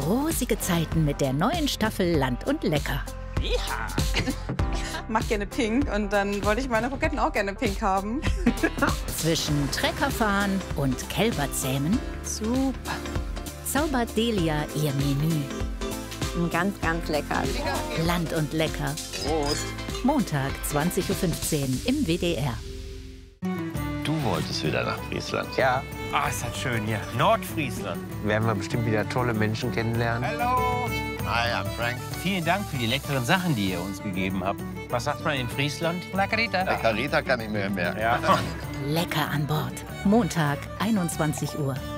rosige Zeiten mit der neuen Staffel Land und Lecker. Ja. Mag gerne pink und dann wollte ich meine Kroketten auch gerne pink haben. Zwischen Treckerfahren und Kälberzähmen Super. zaubert Delia ihr Menü. Ganz, ganz lecker. Land und Lecker. Prost. Montag, 20:15 Uhr im WDR. Du wolltest wieder nach Friesland. Ja, Ah, ist das schön hier. Nordfriesland. werden wir bestimmt wieder tolle Menschen kennenlernen. Hallo. Hi, I'm Frank. Vielen Dank für die leckeren Sachen, die ihr uns gegeben habt. Was sagt man in Friesland? La Carita. Der Carita kann ich mir mehr. Ja. Lecker an Bord. Montag, 21 Uhr.